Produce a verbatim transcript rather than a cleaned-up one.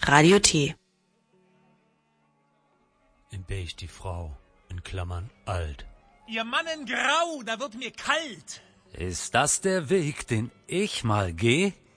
Radio T. In beige die Frau, in Klammern alt. Ihr Mann in Grau, da wird mir kalt. Ist das der Weg, den ich mal geh?